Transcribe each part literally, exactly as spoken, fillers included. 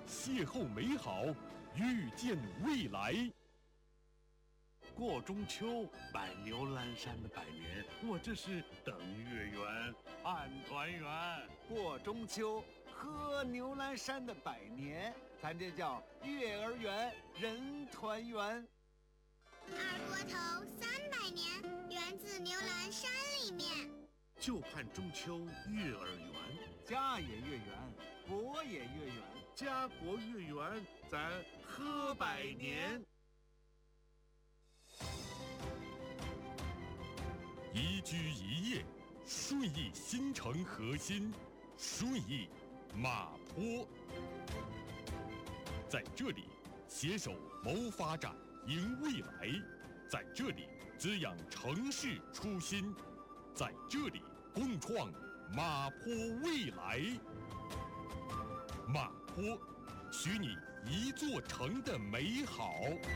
邂逅美好，遇见未来。 过中秋，拜牛栏山的百年，我这是登月圆，盼团圆。 过中秋，喝牛栏山的百年，咱这叫月儿圆，人团圆。 二锅头三百年，源自牛栏山里面。 就盼中秋月儿圆， 家也月圆，国也月圆， 家国月圆，咱喝百年。 宜居宜业，顺义新城核心，顺义马坡。在这里携手谋发展，迎未来；在这里滋养城市初心；在这里共创马坡未来。马坡，许你一座城的美好。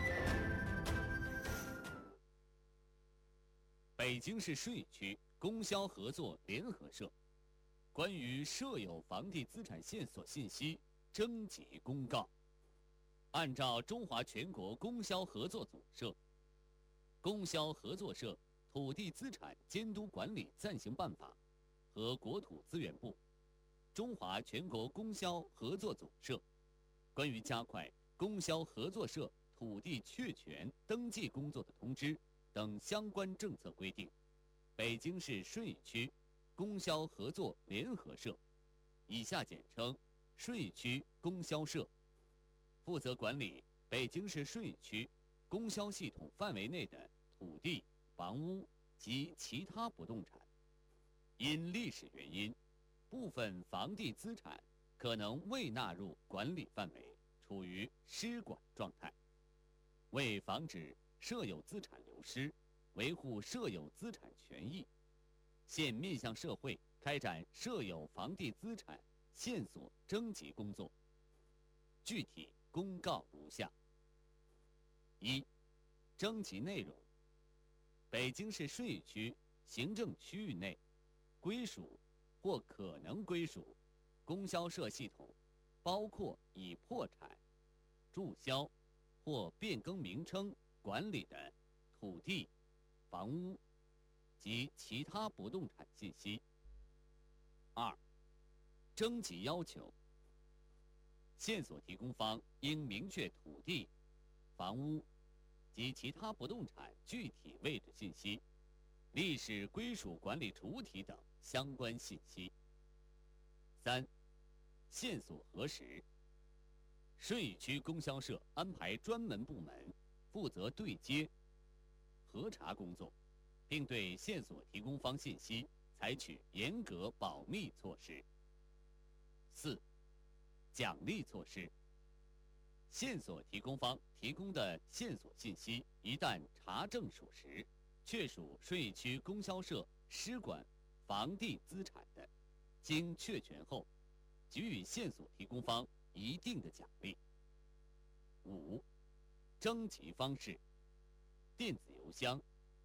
北京市顺义区供销合作联合社关于设有房地资产线索信息征集公告。按照中华全国供销合作总社、供销合作社土地资产监督管理暂行办法和国土资源部、中华全国供销合作总社关于加快供销合作社土地确权登记工作的通知等相关政策规定，北京市顺义区供销合作联合社（以下简称顺义区供销社）负责管理北京市顺义区供销系统范围内的土地、房屋及其他不动产。因历史原因，部分房地资产可能未纳入管理范围，处于失管状态。为防止设有资产流失，维护设有资产权益，现面向社会开展设有房地资产线索征集工作。具体公告如下：一、征集内容：北京市顺义区行政区域内归属或可能归属供销社系统，包括已破产、注销或变更名称管理的土地、房屋及其他不动产信息。二、征集要求：线索提供方应明确土地、房屋及其他不动产具体位置信息、历史归属管理主体等相关信息。三、线索核实：顺义区供销社安排专门部门负责对接、核查工作，并对线索提供方信息采取严格保密措施。四、奖励措施：线索提供方提供的线索信息一旦查证属实，确属顺义区供销社失管房地资产的，经确权后，给予线索提供方一定的奖励。五、征集方式：电子邮箱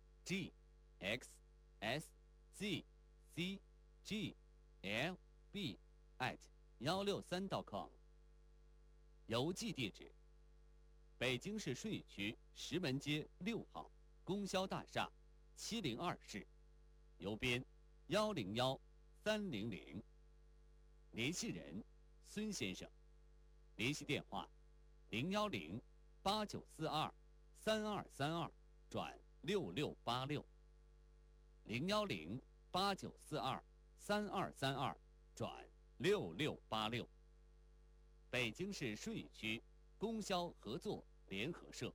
g x s z c g l b at 一六三 点 com， 邮寄地址：北京市顺义区石门街六号供销大厦七零二室，邮编幺零幺三零零。联系人孙先生，联系电话零幺零八九四二三二三二转六六八六，零幺零八九四二三二三二转六六八六。北京市顺义区供销合作联合社。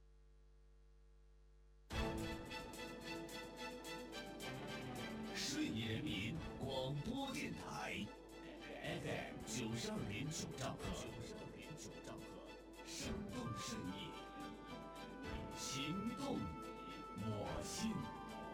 顺义人民广播电台 F M 九十二点九兆赫，九十二点九兆赫，生动顺义，情动我心。